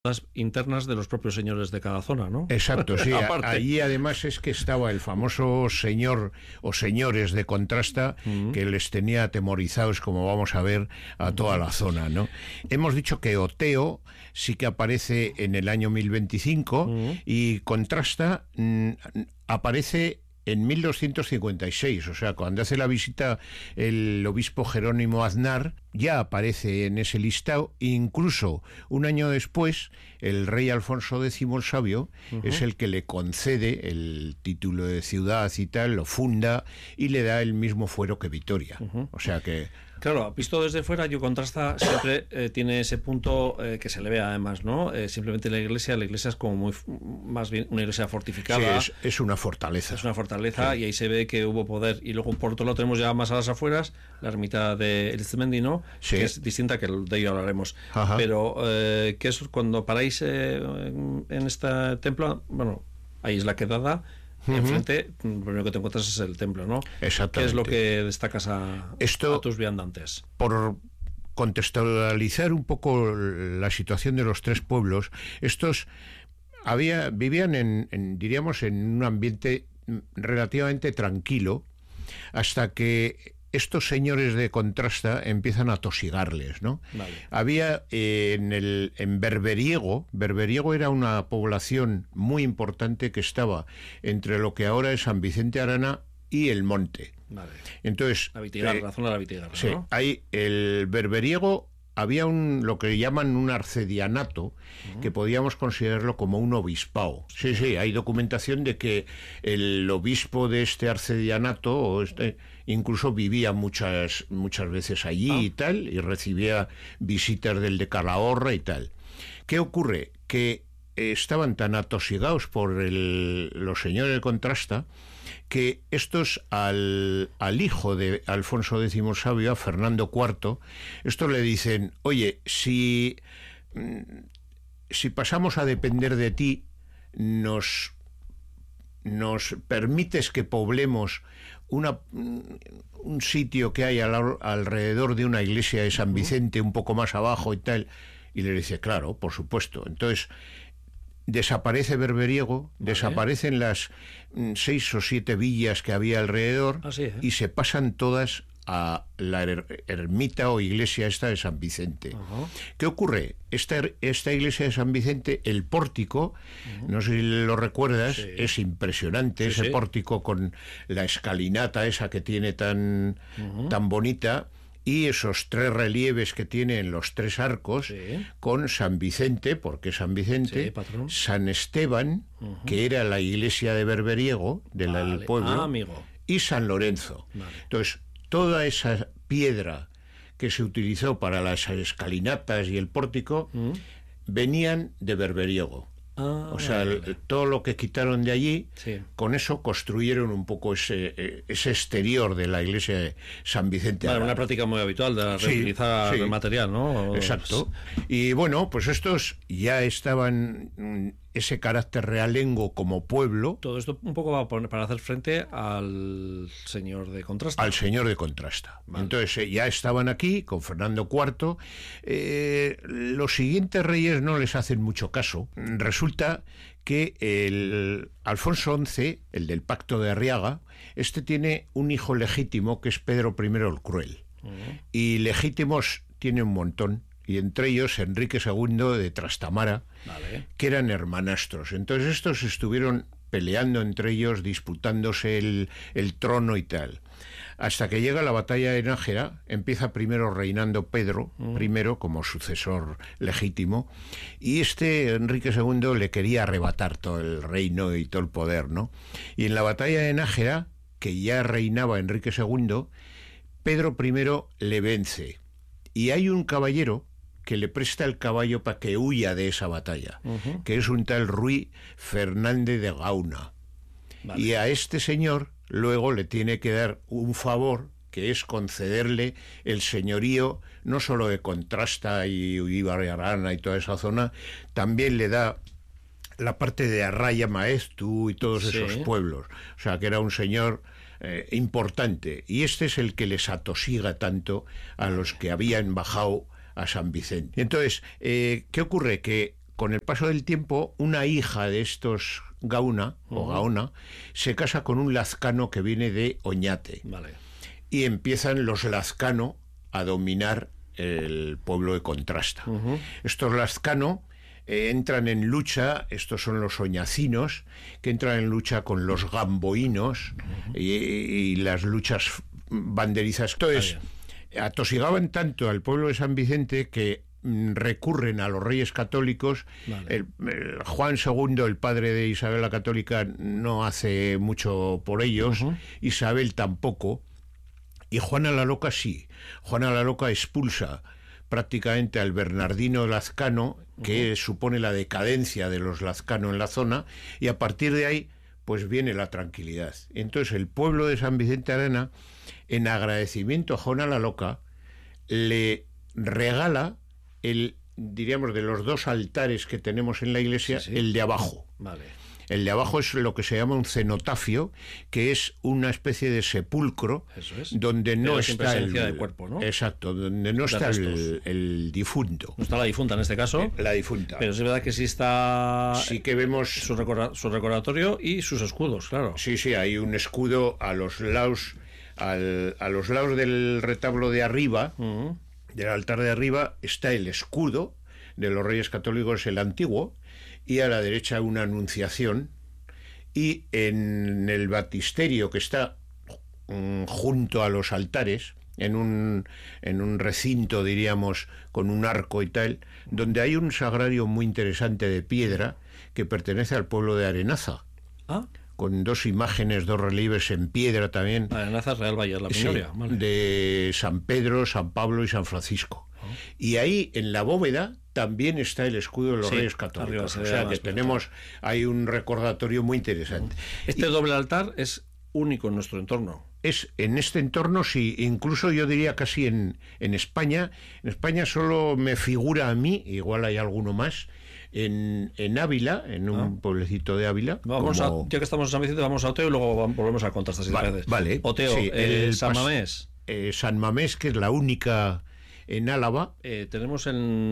las internas de los propios señores de cada zona, ¿no? Exacto, sí. Allí además es que estaba el famoso señor o señores de Contrasta que les tenía atemorizados, como vamos a ver, a toda la zona, ¿no? Hemos dicho que Oteo sí que aparece en el año 1025 y Contrasta aparece en 1256, o sea, cuando hace la visita el obispo Jerónimo Aznar, ya aparece en ese listado. Incluso un año después, el rey Alfonso X el Sabio es el que le concede el título de ciudad y tal, lo funda y le da el mismo fuero que Vitoria. O sea que... Claro, visto desde fuera, yo Contrasta siempre tiene ese punto que se le ve además, ¿no? Simplemente la iglesia es como muy, más bien una iglesia fortificada. Sí, es una fortaleza. Es una fortaleza, sí. Y ahí se ve que hubo poder. Y luego por otro lado tenemos ya más a las afueras la ermita de Elizmendi, ¿no? Sí. Que es distinta, que de ello hablaremos. Ajá. Pero que es cuando paráis en este templo, bueno, ahí es la quedada. Enfrente, lo primero que te encuentras es el templo, ¿no? Exactamente. ¿Qué es lo que destacas a tus viandantes? Por contextualizar un poco la situación de los tres pueblos, estos vivían diríamos, en un ambiente relativamente tranquilo, hasta que estos señores de Contrasta empiezan a tosigarles, ¿no? Vale. Había en Berberiego era una población muy importante que estaba entre lo que ahora es San Vicente Arana y el Monte. Vale. Entonces, la zona de la Vitigarra, sí, ¿no? Ahí el Berberiego había lo que llaman un arcedianato, que podíamos considerarlo como un obispado. Sí, hay documentación de que el obispo de este arcedianato incluso vivía muchas veces allí y tal, y recibía visitas del de Calahorra y tal. ¿Qué ocurre? Que estaban tan atosigados por los señores de Contrasta que estos al hijo de Alfonso X Sabio, a Fernando IV, estos le dicen: oye, si pasamos a depender de ti, nos permites que poblemos un sitio que hay alrededor de una iglesia de San Vicente, un poco más abajo y tal. Y le dice: claro, por supuesto. Entonces desaparece Berberiego, desaparecen las 6 o 7 villas que había alrededor, y se pasan todas a la ermita o iglesia esta de San Vicente. ¿Qué ocurre? Esta iglesia de San Vicente, el pórtico, no sé si lo recuerdas, es impresionante, ese pórtico con la escalinata esa que tiene tan bonita, y esos 3 relieves que tienen los 3 arcos, con San Vicente, porque San Vicente, San Esteban, que era la iglesia de Berberiego, del pueblo, y San Lorenzo. Entonces, toda esa piedra que se utilizó para las escalinatas y el pórtico venían de Berberiego. O sea, todo lo que quitaron de allí, con eso construyeron un poco ese exterior de la iglesia de San Vicente. Vale, una práctica muy habitual de reutilizar el material, ¿no? Exacto. Y bueno, pues estos ya estaban ese carácter realengo como pueblo. Todo esto un poco va a poner para hacer frente al señor de Contrasta. Al señor de Contrasta. Vale. Entonces ya estaban aquí con Fernando IV. Los siguientes reyes no les hacen mucho caso. Resulta que el Alfonso XI, el del Pacto de Arriaga, tiene un hijo legítimo que es Pedro I el Cruel. Y legítimos tiene un montón. Y entre ellos Enrique II de Trastamara, que eran hermanastros. Entonces estos estuvieron peleando entre ellos, disputándose el trono y tal. Hasta que llega la batalla de Nájera, empieza primero reinando Pedro I como sucesor legítimo, y Enrique II le quería arrebatar todo el reino y todo el poder, ¿no? Y en la batalla de Nájera, que ya reinaba Enrique II, Pedro I le vence. Y hay un caballero que le presta el caballo para que huya de esa batalla, que es un tal Ruy Fernández de Gauna. Y a este señor luego le tiene que dar un favor, que es concederle el señorío no solo de Contrasta y Ibarra y toda esa zona, también le da la parte de Arraya Maestu y todos esos pueblos. O sea, que era un señor importante. Y este es el que les atosiga tanto a los que habían bajado a San Vicente. Entonces, ¿qué ocurre? Que con el paso del tiempo, una hija de estos Gauna o Gaona se casa con un lazcano que viene de Oñate. Vale. Y empiezan los lazcano a dominar el pueblo de Contrasta. Estos lazcano entran en lucha, estos son los oñacinos, que entran en lucha con los gamboínos y las luchas banderizas. Entonces, atosigaban tanto al pueblo de San Vicente que recurren a los reyes católicos. Vale. Juan II, el padre de Isabel la Católica, no hace mucho por ellos, Isabel tampoco, y Juana la Loca sí. Juana la Loca expulsa prácticamente al Bernardino Lazcano, que supone la decadencia de los Lazcano en la zona, y a partir de ahí pues viene la tranquilidad. Entonces el pueblo de San Vicente Arena, en agradecimiento a Juana la Loca, le regala diríamos, de los dos altares que tenemos en la iglesia, el de abajo. Vale. El de abajo es lo que se llama un cenotafio, que es una especie de sepulcro donde no está de cuerpo, ¿no? Exacto, donde no está el difunto. No está la difunta en este caso. La difunta. Pero es verdad que sí está. Sí que vemos su recordatorio y sus escudos, claro. Sí, hay un escudo a los lados, a los lados del retablo de arriba. Del altar de arriba está el escudo de los Reyes Católicos, el antiguo, y a la derecha una anunciación, y en el baptisterio que está junto a los altares, en un recinto, diríamos, con un arco y tal, donde hay un sagrario muy interesante de piedra que pertenece al pueblo de Arenaza. Con dos imágenes, dos relieves en piedra también. Arenaza, Real Valles, la Peñoria. Sí, vale. De San Pedro, San Pablo y San Francisco. Y ahí, en la bóveda, también está el escudo de los Reyes Católicos. O sea que tenemos ahí un recordatorio muy interesante. Este doble altar es único en nuestro entorno. En este entorno, sí, incluso yo diría casi en España. En España solo me figura a mí, igual hay alguno más, en Ávila, en un pueblecito de Ávila. Ya que estamos en San Vicente, vamos a Oteo y luego volvemos a Contrasta. Vale. Oteo, sí, San Mamés. San Mamés, que es la única en Álava. Tenemos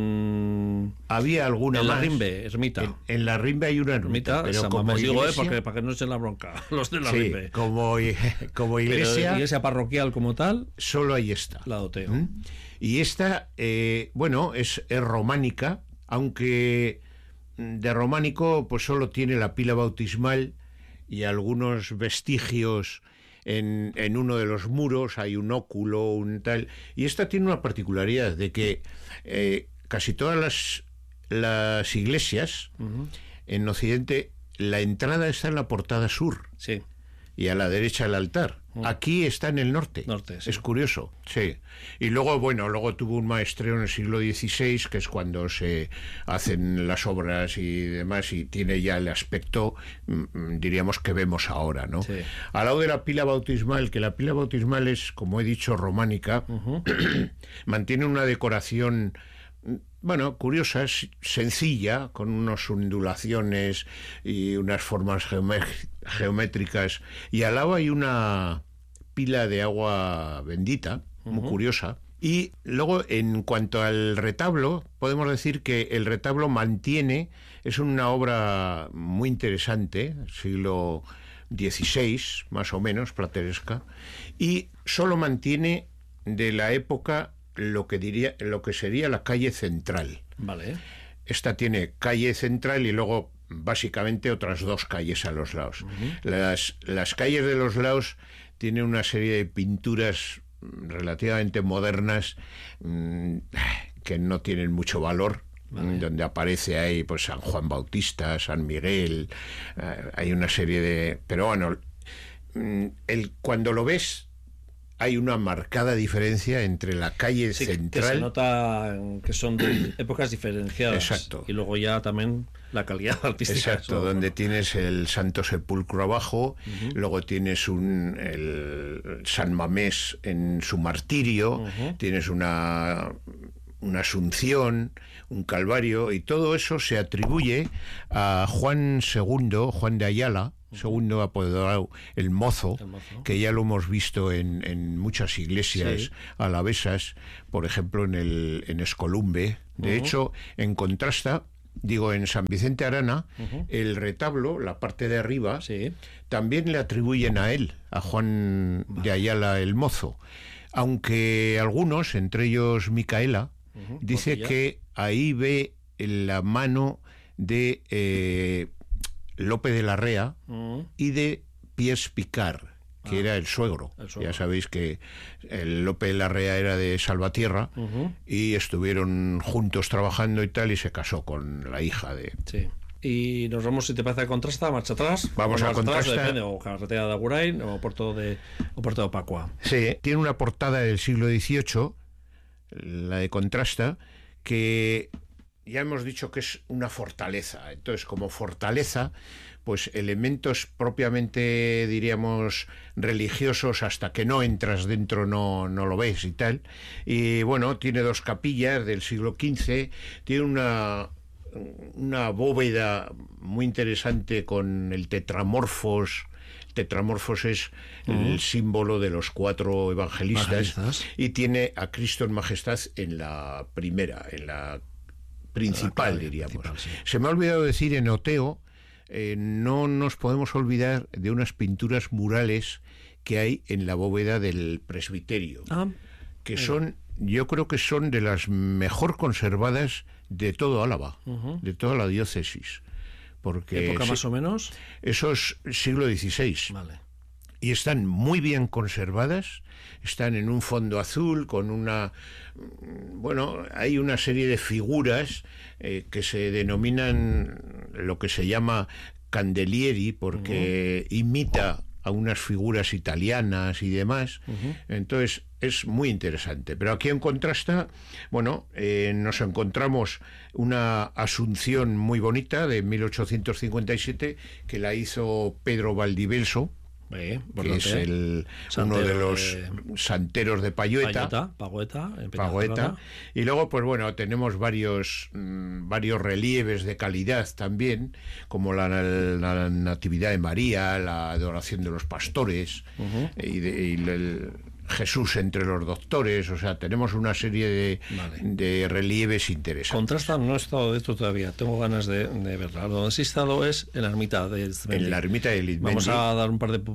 había alguna en más. La Rimbe, ermita. En la Rimbe hay una ermita, pero San como Mamés, iglesia, digo, para que no echen la bronca los de la Rimbe. Como iglesia, pero iglesia parroquial como tal, solo hay esta. La Oteo. Y esta, es románica, aunque de románico pues solo tiene la pila bautismal y algunos vestigios en uno de los muros, hay un óculo, un tal, y esta tiene una particularidad de que casi todas las iglesias en Occidente, la entrada está en la portada sur. Sí. Y a la derecha el altar. Aquí está en el norte. Sí. Es curioso, sí. Y luego tuvo un maestreo en el siglo XVI, que es cuando se hacen las obras y demás, y tiene ya el aspecto, diríamos, que vemos ahora, ¿no? Sí. Al lado de la pila bautismal, que la pila bautismal es, como he dicho, románica, mantiene una decoración, curiosa, sencilla, con unas ondulaciones y unas formas geométricas, y al lado hay una pila de agua bendita, muy curiosa. Y luego, en cuanto al retablo, podemos decir que el retablo es una obra muy interesante, siglo XVI, más o menos, plateresca, y solo mantiene de la época lo que sería la calle central. Vale. Esta tiene calle central y luego básicamente otras dos calles a los lados. Las calles de los lados tienen una serie de pinturas relativamente modernas que no tienen mucho valor. Donde aparece ahí pues San Juan Bautista, San Miguel, hay una serie de... Pero cuando lo ves, hay una marcada diferencia entre la calle central... Que se nota que son de épocas diferenciadas. Exacto. Y luego ya también la calidad artística. Exacto, donde tienes el Santo Sepulcro abajo, luego tienes el San Mamés en su martirio, tienes una Asunción, un Calvario, y todo eso se atribuye a Juan II, Juan de Ayala, segundo apodado el Mozo, que ya lo hemos visto en muchas iglesias alavesas, por ejemplo en Escolumbe. De hecho, en Contrasta digo, en San Vicente Arana, el retablo, la parte de arriba, también le atribuyen a él, a Juan de Ayala el Mozo, aunque algunos, entre ellos Micaela, dice que ahí ve la mano de Lope de Larrea y de Piers Picard, que era el suegro. Ya sabéis que el Lope de Larrea era de Salvatierra y estuvieron juntos trabajando y tal, y se casó con la hija de... Sí. Y nos vamos, si te parece, a Contrasta, marcha atrás. Vamos a Contrasta. Depende, o carretera de Agurain o Puerto de Opacua. Sí, tiene una portada del siglo XVIII, la de Contrasta, que ya hemos dicho que es una fortaleza. Entonces, como fortaleza, pues elementos propiamente, diríamos, religiosos, hasta que no entras dentro no lo ves y tal. Y bueno, tiene 2 capillas del siglo XV, tiene una bóveda muy interesante con el tetramorfos. Tetramorfos es el símbolo de los 4 evangelistas, y tiene a Cristo en majestad en la primera, en la principal, diríamos. Sí. Se me ha olvidado decir, en Oteo no nos podemos olvidar de unas pinturas murales que hay en la bóveda del presbiterio, que son, yo creo que son de las mejor conservadas de todo Álava, de toda la diócesis. Porque ¿qué época más o menos? Eso es siglo XVI. Vale. Y están muy bien conservadas, están en un fondo azul con una... Bueno, hay una serie de figuras que se denominan lo que se llama candelieri, porque imita a unas figuras italianas y demás. Entonces es muy interesante. Pero aquí en Contrasta, bueno, nos encontramos una Asunción muy bonita de 1857 que la hizo Pedro Valdivelso, que es uno de los santeros de Payueta. Pagüeta. Y luego, pues bueno, tenemos varios relieves de calidad también, como la Natividad de María, la adoración de los pastores, y Jesús entre los doctores. O sea, tenemos una serie de relieves interesantes. Contrasta, no he estado de esto todavía, tengo ganas de verla. Donde sí he estado es en la ermita de Izmendi. En la ermita de Izmendi. Vamos a dar un par de...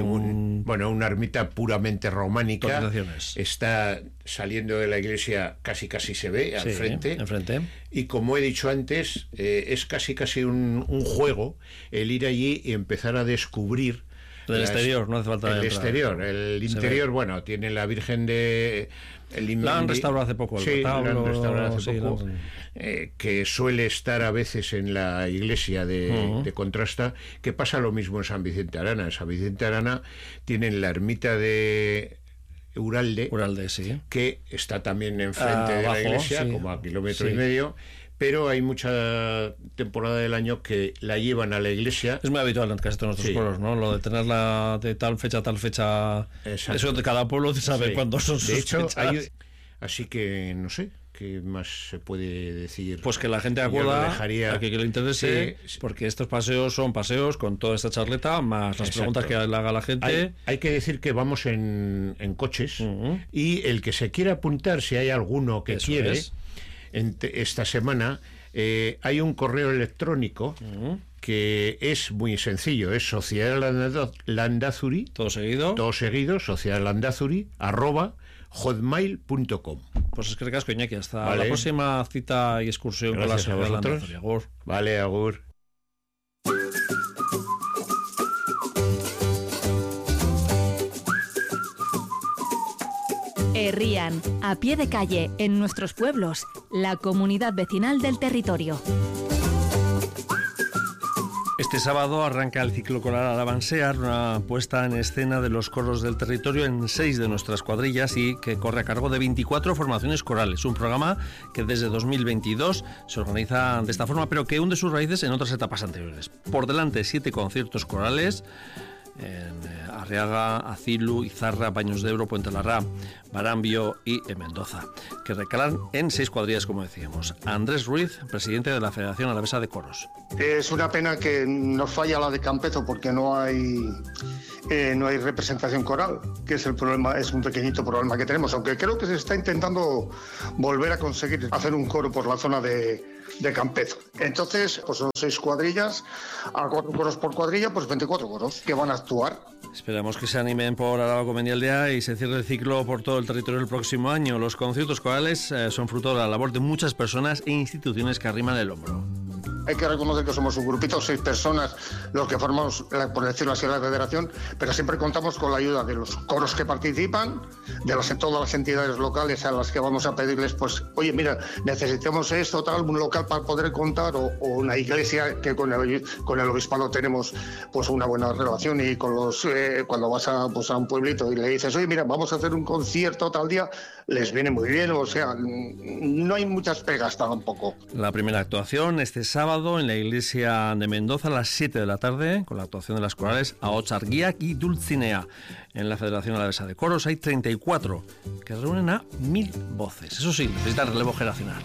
una ermita puramente románica. Está saliendo de la iglesia, casi se ve al frente. Enfrente. Y como he dicho antes, es casi un juego el ir allí y empezar a descubrir del exterior, no hace falta el exterior. El interior, bueno, tiene la Virgen de... La han restaurado hace poco. La han restaurado hace poco. Que suele estar a veces en la iglesia de Contrasta, que pasa lo mismo en San Vicente Arana. En San Vicente Arana tienen la ermita de Uralde, sí, que está también enfrente de la iglesia, como a kilómetro y medio. Pero hay mucha temporada del año que la llevan a la iglesia. Es muy habitual en casi todos nuestros pueblos, ¿no? Lo de tenerla de tal fecha a tal fecha. Exacto. Eso de cada pueblo se sabe cuándo son sus fechas. Así que no sé qué más se puede decir. Pues que la gente acuda a que le interese, porque estos paseos son paseos con toda esta charleta, más las preguntas que le haga la gente. Hay que decir que vamos en coches, y el que se quiera apuntar, si hay alguno que quiere... Esta semana hay un correo electrónico que es muy sencillo, es sociedadlandazuri, todo seguido, sociedadlandazuri@hotmail.com. Pues es que recasco, Iñaki, hasta la próxima cita y excursión. Gracias con la Sociedad Landazuri. Agur. Vale, agur. Herrían, a pie de calle, en nuestros pueblos, la comunidad vecinal del territorio. Este sábado arranca el ciclo coral Alabansear, una puesta en escena de los coros del territorio en 6 de nuestras cuadrillas y que corre a cargo de 24 formaciones corales. Un programa que desde 2022 se organiza de esta forma, pero que hunde sus raíces en otras etapas anteriores. Por delante, 7 conciertos corales en Arriaga, Acilu, Izarra, Baños de Ebro, Puente Larra, Barambio y en Mendoza, que recalan en 6 cuadrillas, como decíamos. Andrés Ruiz, presidente de la Federación Alavesa de Coros. Es una pena que nos falla la de Campezo porque no hay representación coral, que es el problema, es un pequeñito problema que tenemos, aunque creo que se está intentando volver a conseguir hacer un coro por la zona de Campezo. Entonces, pues son 6 cuadrillas, a 4 coros por cuadrilla, pues 24 coros que van a actuar. Esperamos que se animen por Araba Comendialdea y se cierre el ciclo por todo el territorio el próximo año. Los conciertos corales son fruto de la labor de muchas personas e instituciones que arriman el hombro. Hay que reconocer que somos un grupito, 6 personas, los que formamos, por decirlo así, la federación, pero siempre contamos con la ayuda de los coros que participan, de todas las entidades locales a las que vamos a pedirles, pues, oye, mira, necesitamos esto, tal, un local para poder contar, o una iglesia que con el obispado tenemos pues una buena relación, y con los cuando vas a un pueblito y le dices, oye, mira, vamos a hacer un concierto tal día, les viene muy bien, o sea, no hay muchas pegas tampoco. La primera actuación este sábado en la iglesia de Mendoza a las 7 de la tarde, con la actuación de las corales Ahotsargiak y Dulcinea. En la Federación Alavesa de Coros hay 34 que reúnen a 1000 voces. Eso sí, necesitan relevo generacional.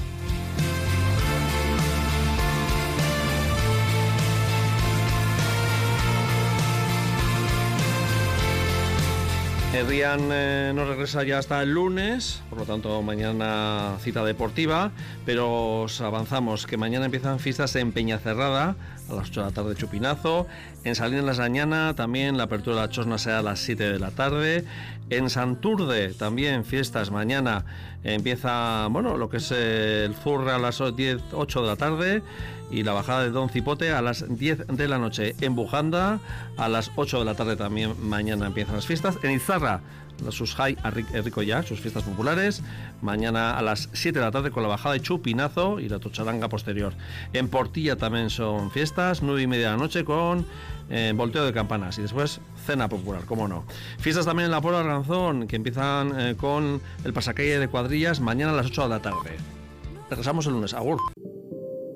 Herrián no regresa ya hasta el lunes, por lo tanto mañana cita deportiva, pero os avanzamos que mañana empiezan fiestas en Peñacerrada a las 8 de la tarde Chupinazo, en Salinas la Sañana también la apertura de la Chosna será a las 7 de la tarde, en Santurde también fiestas mañana empieza lo que es el Zurra a las 8 de la tarde y la bajada de Don Cipote a las 10 de la noche. En Bujanda a las 8 de la tarde también mañana empiezan las fiestas. En Izarra, los Susjai Rico ya, sus fiestas populares, mañana a las 7 de la tarde con la bajada de Chupinazo y la tocharanga posterior. En Portilla también son fiestas, 9:30 de la noche con volteo de campanas y después cena popular, cómo no. Fiestas también en la Puebla Ranzón, que empiezan con el pasacalle de cuadrillas mañana a las 8 de la tarde. Regresamos el lunes. Agur.